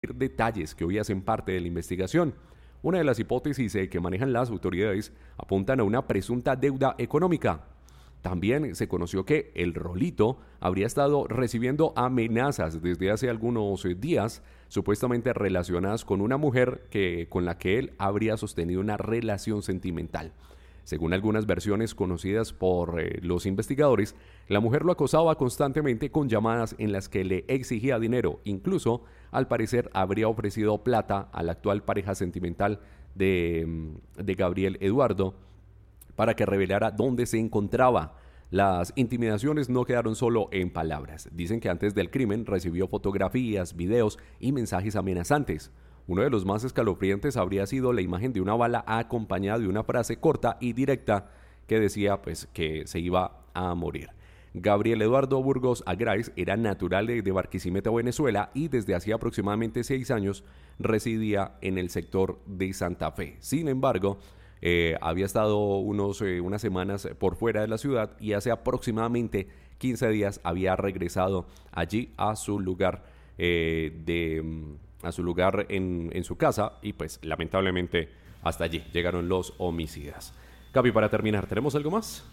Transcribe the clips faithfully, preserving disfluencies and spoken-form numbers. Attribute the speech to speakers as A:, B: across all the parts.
A: detalles que hoy hacen parte de la investigación. Una de las hipótesis eh, que manejan las autoridades apuntan a una presunta deuda económica. También se conoció que el Rolito habría estado recibiendo amenazas desde hace algunos eh, días, supuestamente relacionadas con una mujer que, con la que él habría sostenido una relación sentimental. Según algunas versiones conocidas por eh, los investigadores, la mujer lo acosaba constantemente con llamadas en las que le exigía dinero. Incluso, al parecer, habría ofrecido plata a la actual pareja sentimental de, de Gabriel Eduardo para que revelara dónde se encontraba. Las intimidaciones no quedaron solo en palabras. Dicen que antes del crimen recibió fotografías, videos y mensajes amenazantes. Uno de los más escalofriantes habría sido la imagen de una bala acompañada de una frase corta y directa que decía pues que se iba a morir. Gabriel Eduardo Burgos Agráiz era natural de, de Barquisimeto, Venezuela, y desde hacía aproximadamente seis años residía en el sector de Santa Fe. Sin embargo, eh, había estado unos, eh, unas semanas por fuera de la ciudad y hace aproximadamente quince días había regresado allí a su lugar eh, de... a su lugar en, en su casa y pues lamentablemente hasta allí llegaron los homicidas. Gaby, para terminar, ¿tenemos algo más?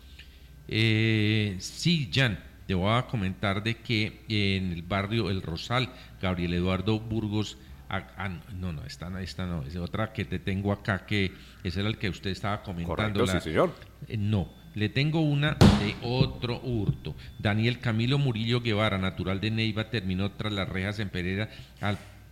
B: Eh, sí, Jan, te voy a comentar de que en el barrio El Rosal, Gabriel Eduardo Burgos, ah, ah, no, no, esta no, esta no, es otra que te tengo acá, que ese era el que usted estaba comentando.
A: Correcto,
B: la,
A: sí, señor.
B: Eh, no, le tengo una de otro hurto. Daniel Camilo Murillo Guevara, natural de Neiva, terminó tras las rejas en Pereira. Al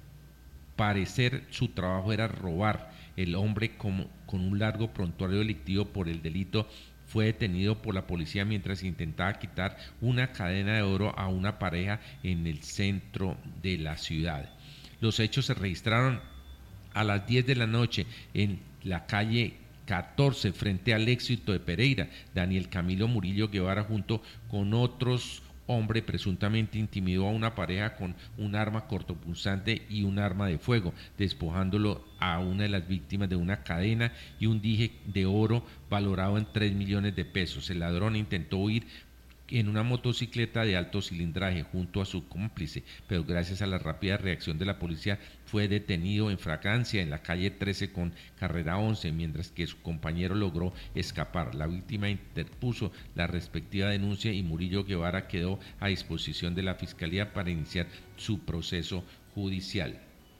B: parecer su trabajo era robar. El hombre con, con un largo prontuario delictivo por el delito fue detenido por la policía mientras intentaba quitar una cadena de oro a una pareja en el centro de la ciudad. Los hechos se registraron a las diez de la noche en la calle catorce frente al Éxito de Pereira. Daniel Camilo Murillo Guevara junto con otros hombre presuntamente intimidó a una pareja con un arma cortopunzante y un arma de fuego, despojándolo a una de las víctimas de una cadena y un dije de oro valorado en tres millones de pesos. El ladrón intentó huir en una motocicleta de alto cilindraje junto a su cómplice, pero gracias a la rápida reacción de la policía fue detenido en fragancia en la calle trece con carrera once, mientras que su compañero logró escapar. La víctima interpuso la respectiva denuncia y Murillo Guevara quedó a disposición de la fiscalía para iniciar su proceso judicial.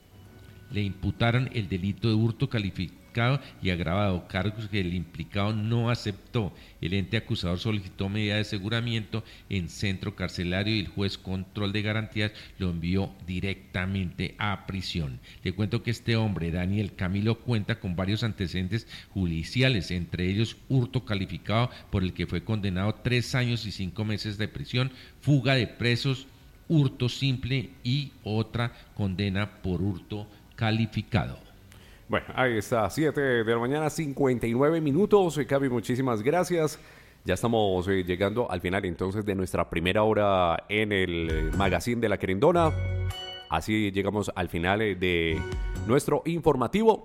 B: Le imputaron el delito de hurto calificado y agravado, cargos que el implicado no aceptó. El ente acusador solicitó medida de aseguramiento en centro carcelario y el juez control de garantías lo envió directamente a prisión. Le cuento que este hombre, Daniel Camilo, cuenta con varios antecedentes judiciales, entre ellos hurto calificado por el que fue condenado a tres años y cinco meses de prisión, fuga de presos, hurto simple y otra condena por hurto calificado.
A: Bueno, ahí está, siete de la mañana, cincuenta y nueve minutos. Gaby, muchísimas gracias. Ya estamos eh, llegando al final entonces de nuestra primera hora en el eh, Magazine de La Querendona. Así llegamos al final eh, de nuestro informativo.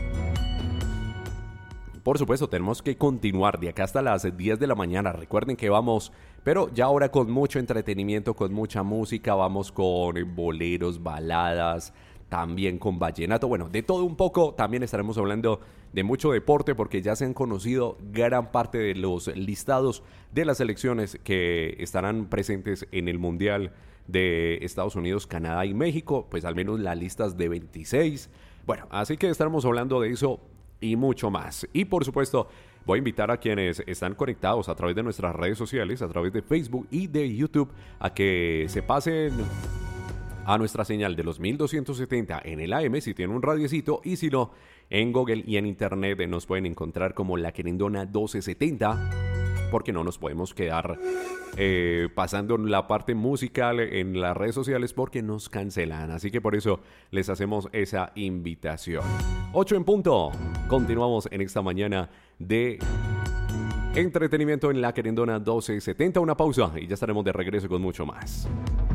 A: Por supuesto, tenemos que continuar de acá hasta las diez de la mañana. Recuerden que vamos, pero ya ahora con mucho entretenimiento, con mucha música. Vamos con eh, boleros, baladas, también con vallenato, bueno, de todo un poco. También estaremos hablando de mucho deporte porque ya se han conocido gran parte de los listados de las selecciones que estarán presentes en el Mundial de Estados Unidos, Canadá y México, pues al menos las listas de veintiséis. Bueno, así que estaremos hablando de eso y mucho más. Y por supuesto, voy a invitar a quienes están conectados a través de nuestras redes sociales, a través de Facebook y de YouTube, a que se pasen a nuestra señal de los mil doscientos setenta en el A M si tienen un radiecito, y si no, en Google y en Internet nos pueden encontrar como La Querendona doce setenta, porque no nos podemos quedar eh, pasando la parte musical en las redes sociales porque nos cancelan, así que por eso les hacemos esa invitación. ocho en punto, continuamos en esta mañana de entretenimiento en La Querendona doce setenta, una pausa y ya estaremos de regreso con mucho más.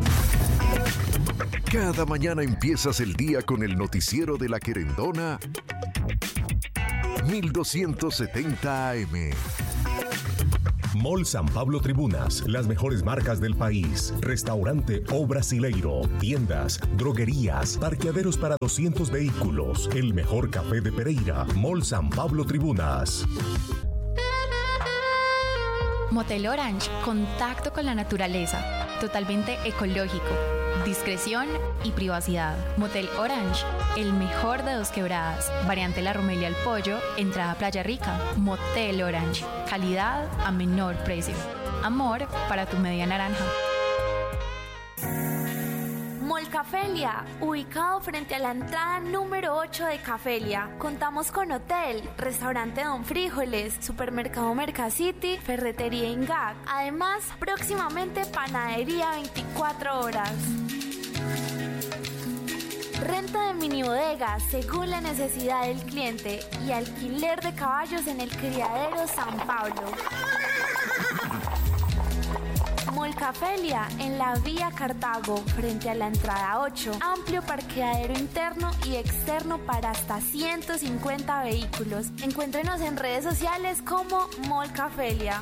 C: Cada mañana empiezas el día con el noticiero de La Querendona mil doscientos setenta A M. Mall San Pablo Tribunas, las mejores marcas del país. Restaurante O Brasileiro, tiendas, droguerías, parqueaderos para doscientos vehículos. El mejor café de Pereira. Mall San Pablo Tribunas.
D: Motel Orange, contacto con la naturaleza, totalmente ecológico, discreción y privacidad. Motel Orange, el mejor de Dos Quebradas, variante La Romelia al Pollo, entrada Playa Rica. Motel Orange, calidad a menor precio. Amor para tu media naranja.
E: Mall Cafelia, ubicado frente a la entrada número ocho de Cafelia. Contamos con hotel, restaurante Don Frijoles, supermercado Mercacity, ferretería Ingag. Además, próximamente panadería veinticuatro horas. Renta de mini bodegas según la necesidad del cliente y alquiler de caballos en el criadero San Pablo. Mall Cafelia en la vía Cartago, frente a la entrada ocho. Amplio parqueadero interno y externo para hasta ciento cincuenta vehículos. Encuéntrenos en redes sociales como Mall Cafelia.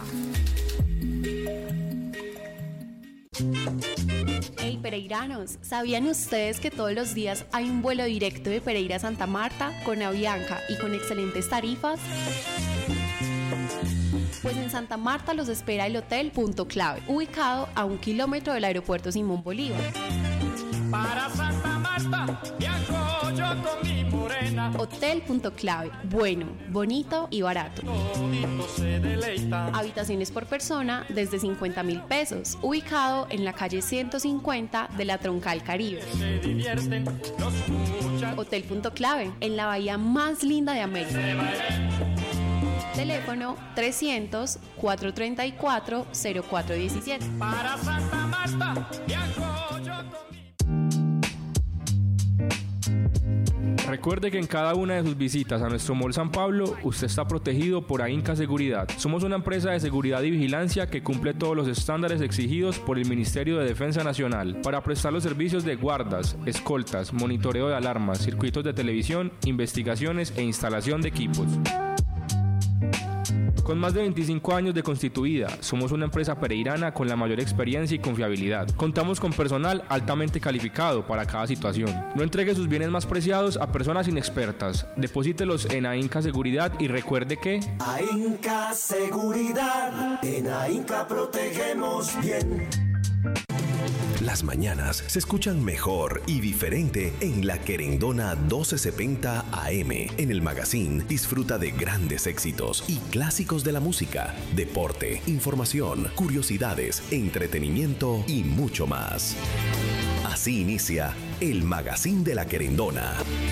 F: Hey pereiranos, ¿sabían ustedes que todos los días hay un vuelo directo de Pereira a Santa Marta con Avianca y con excelentes tarifas? Pues en Santa Marta los espera el Hotel Punto Clave, ubicado a un kilómetro del aeropuerto Simón Bolívar.
G: Para Santa Marta viajo yo con mi morena.
F: Hotel Punto Clave, bueno, bonito y barato.
G: Todito se deleitan.
F: Habitaciones por persona desde cincuenta mil pesos, ubicado en la calle ciento cincuenta de la Troncal Caribe.
G: Se divierten los muchachos.
F: Hotel Punto Clave, en la bahía más linda de América. Teléfono trescientos, cuatrocientos treinta y cuatro, cero cuatro diecisiete.
G: Para Santa Marta viajo yo con mi...
H: Recuerde que en cada una de sus visitas a nuestro Mall San Pablo, usted está protegido por AINCA Seguridad. Somos una empresa de seguridad y vigilancia que cumple todos los estándares exigidos por el Ministerio de Defensa Nacional para prestar los servicios de guardas, escoltas, monitoreo de alarmas, circuitos de televisión, investigaciones e instalación de equipos. Con más de veinticinco años de constituida, somos una empresa pereirana con la mayor experiencia y confiabilidad. Contamos con personal altamente calificado para cada situación. No entregue sus bienes más preciados a personas inexpertas. Deposítelos en AINCA Seguridad y recuerde que...
I: AINCA Seguridad, en AINCA protegemos bien.
C: Las mañanas se escuchan mejor y diferente en La Querendona doce setenta A M. En el magazine disfruta de grandes éxitos y clásicos de la música, deporte, información, curiosidades, entretenimiento y mucho más. Así inicia el magazine de La Querendona.